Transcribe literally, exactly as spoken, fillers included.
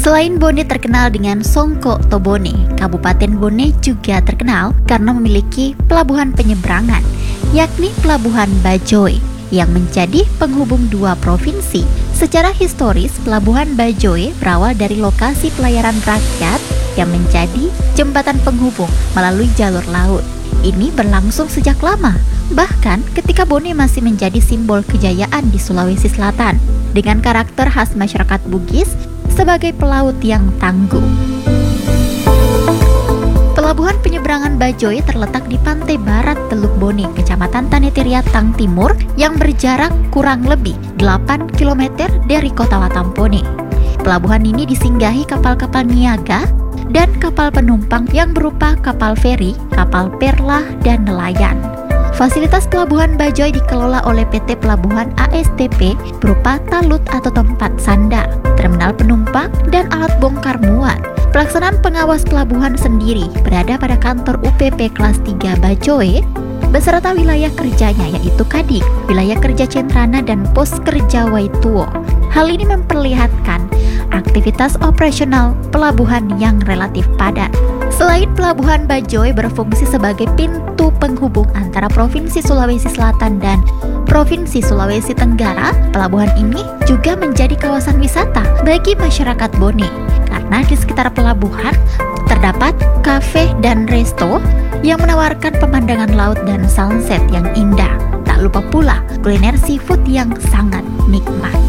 Selain Bone terkenal dengan Songko Tobone, Kabupaten Bone juga terkenal karena memiliki pelabuhan penyeberangan, yakni Pelabuhan Bajoe, yang menjadi penghubung dua provinsi. Secara historis, Pelabuhan Bajoe berawal dari lokasi pelayaran rakyat yang menjadi jembatan penghubung melalui jalur laut. Ini berlangsung sejak lama, bahkan ketika Bone masih menjadi simbol kejayaan di Sulawesi Selatan, dengan karakter khas masyarakat Bugis sebagai pelaut yang tangguh. Pelabuhan penyeberangan Bajoe terletak di pantai barat Teluk Bone, Kecamatan Tanetiriatang Timur, yang berjarak kurang lebih delapan kilometer dari kota Watampone. Pelabuhan ini disinggahi kapal-kapal niaga dan kapal penumpang yang berupa kapal feri, kapal perlah, dan nelayan. Fasilitas Pelabuhan Bajoe dikelola oleh P T Pelabuhan A S T P berupa talut atau tempat sandar, terminal penumpang, dan alat bongkar muat. Pelaksanaan pengawas pelabuhan sendiri berada pada kantor U P P kelas tiga Bajoe beserta wilayah kerjanya, yaitu Kadin, wilayah kerja Centrana, dan pos kerja Waituo. Hal ini memperlihatkan aktivitas operasional pelabuhan yang relatif padat. Selain Pelabuhan Bajoe berfungsi sebagai pintu penghubung antara Provinsi Sulawesi Selatan dan Provinsi Sulawesi Tenggara, pelabuhan ini juga menjadi kawasan wisata bagi masyarakat Bone, karena di sekitar pelabuhan terdapat kafe dan resto yang menawarkan pemandangan laut dan sunset yang indah. Tak lupa pula kuliner seafood yang sangat nikmat.